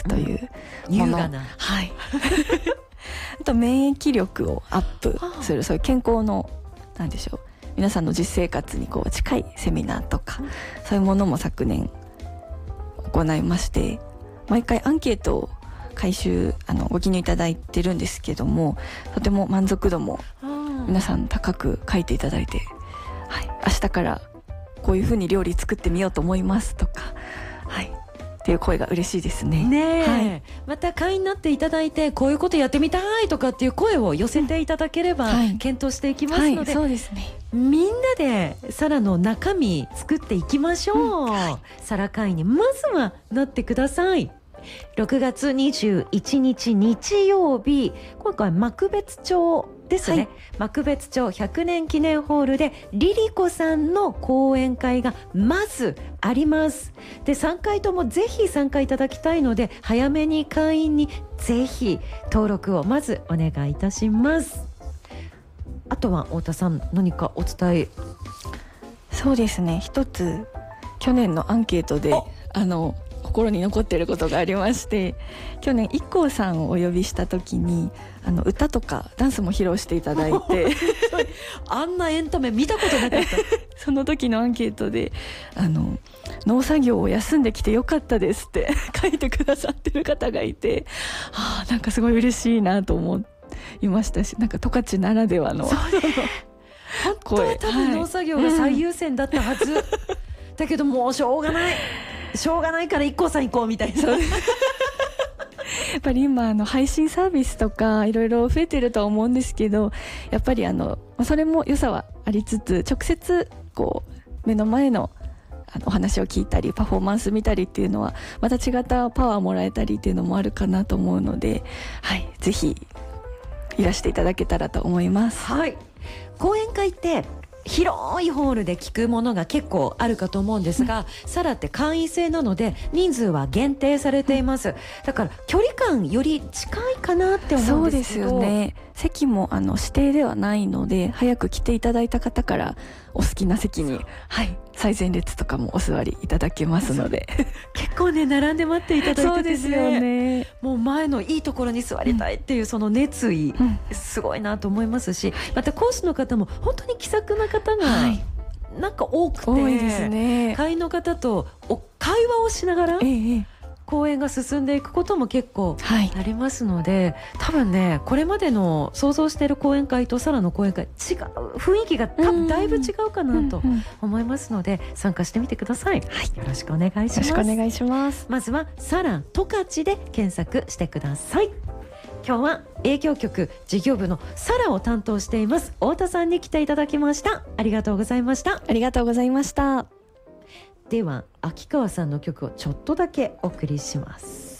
クというもの、 優雅な、 はい、あと免疫力をアップする、そういう健康のなんでしょう、皆さんの実生活にこう近いセミナーとか、そういうものも昨年行いまして、毎回アンケートを回収ご記入いただいてるんですけども、とても満足度も皆さん高く書いていただいて、はい、明日からこういう風に料理作ってみようと思いますとか、はい、っていう声が嬉しいですね。 ねえ、 はい、 また会員になっていただいてこういうことやってみたいとかっていう声を寄せていただければ、 はい、 検討していきますので、 はい、そうですね、 みんなでサラの中身作っていきましょう、 はい、 サラ会員にまずはなってください。6月21日日曜日、今回幕別町ですね、はい、幕別町100年記念ホールでリリコさんの講演会がまずあります。で3回ともぜひ参加いただきたいので、早めに会員にぜひ登録をまずお願いいたします。あとは太田さん、何かお伝え。 そうですね、一つ去年のアンケートで心に残っていることがありまして、去年 IKKO さんをお呼びした時に歌とかダンスも披露していただいてあんなエンタメ見たことなかったその時のアンケートで農作業を休んできてよかったですって書いてくださってる方がいて、なんかすごい嬉しいなと思いましたし、なんか十勝ならではの本当は多分農作業が最優先だったはず、だけどもうしょうがないから IKKO さん行こうみたいな。 やっぱり今配信サービスとかいろいろ増えてるとは思うんですけど、やっぱりそれも良さはありつつ、直接こう目の前のお話を聞いたりパフォーマンス見たりっていうのはまた違ったパワーもらえたりっていうのもあるかなと思うので、はい、ぜひいらしていただけたらと思います。 はい、講演会って広いホールで聞くものが結構あるかと思うんですが、サラって会員制なので人数は限定されています。だから距離感より近いかなって思うんですけど。 そうですよね、席も指定ではないので、早く来ていただいた方からお好きな席に、はい、最前列とかもお座りいただけますので結構ね並んで待っていただいてて、 そうですよね、 もう前のいいところに座りたいっていうその熱意、すごいなと思いますし、また講師の方も本当に気さくな方がなんか多くて、 多いですね。 会員の方と会話をしながら講演が進んでいくことも結構ありますので、多分ねこれまでの想像している講演会とサラの講演会違う雰囲気が多分だいぶ違うかなと思いますので、参加してみてください、はい、よろしくお願いします。 よろしくお願いします。 まずはサラ十勝で検索してください。今日は営業局事業部のサラを担当しています太田さんに来ていただきました。ありがとうございました。 ありがとうございました。 では秋川さんの曲をちょっとだけお送りします。